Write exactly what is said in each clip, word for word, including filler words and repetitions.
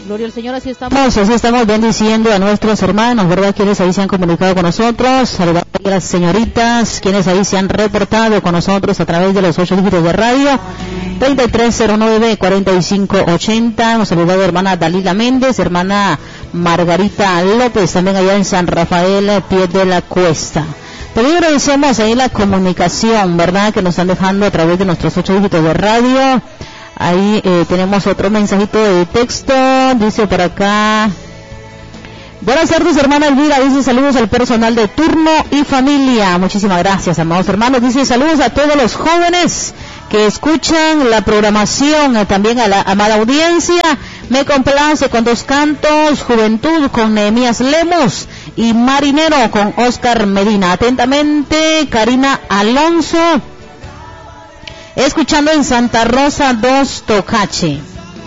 Gloria al Señor, así estamos, así estamos bendiciendo a nuestros hermanos, ¿verdad? Quienes ahí se han comunicado con nosotros, saludando a las señoritas, quienes ahí se han reportado con nosotros a través de los ocho dígitos de radio, treinta y tres cero nueve, cuarenta y cinco ochenta. Hemos saludado a hermana Dalila Méndez, hermana Margarita López, también allá en San Rafael, Pie de la Cuesta. También agradecemos ahí la comunicación, ¿verdad? Que nos están dejando a través de nuestros ocho dígitos de radio. Ahí eh, tenemos otro mensajito de texto, dice por acá: buenas tardes, hermana Elvira, dice saludos al personal de turno y familia. Muchísimas gracias, amados hermanos. Dice saludos a todos los jóvenes que escuchan la programación, eh, también a la amada audiencia. Me complace con dos cantos, Juventud con Nehemías Lemos y Marinero con Oscar Medina. Atentamente, Karina Alonso, escuchando en Santa Rosa dos, Tocache.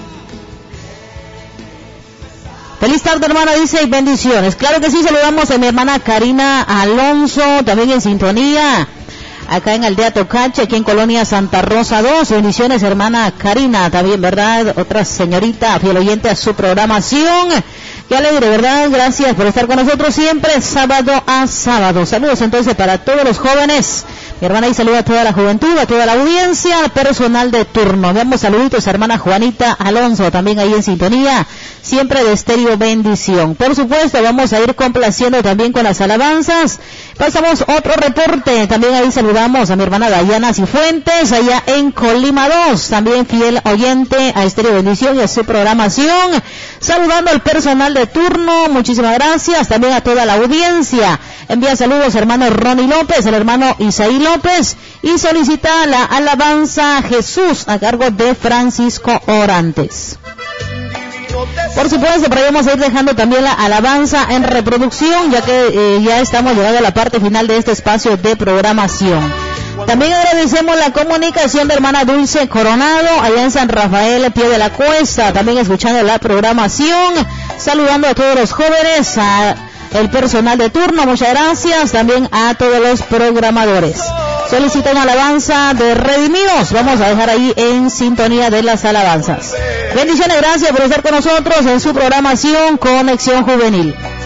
Feliz tarde, hermana, dice, y bendiciones. Claro que sí, saludamos a mi hermana Karina Alonso, también en sintonía, acá en Aldea Tocache, aquí en Colonia Santa Rosa dos. Bendiciones, hermana Karina, también, ¿verdad? Otra señorita fiel oyente a su programación. Qué alegre, ¿verdad? Gracias por estar con nosotros siempre, sábado a sábado. Saludos entonces para todos los jóvenes. Mi hermana, y saluda a toda la juventud, a toda la audiencia, al personal de turno. Veamos saluditos a hermana Juanita Alonso, también ahí en sintonía, siempre de estéreo bendición. Por supuesto, vamos a ir complaciendo también con las alabanzas. Pasamos otro reporte, también ahí saludamos a mi hermana Dayana Cifuentes, allá en Colima dos, también fiel oyente a estéreo bendición y a su programación. Saludando al personal de turno, muchísimas gracias, también a toda la audiencia. Envía saludos hermano Ronnie López, el hermano Isaí López, y solicita la alabanza Jesús a cargo de Francisco Orantes. Por supuesto, pero vamos a ir dejando también la alabanza en reproducción, ya que eh, ya estamos llegando a la parte final de este espacio de programación. También agradecemos la comunicación de hermana Dulce Coronado, allá en San Rafael, Pie de la Cuesta, también escuchando la programación, saludando a todos los jóvenes, a el personal de turno, muchas gracias, también a todos los programadores. Solicitan alabanza de Redimidos, vamos a dejar ahí en sintonía de las alabanzas. Bendiciones, gracias por estar con nosotros en su programación Conexión Juvenil.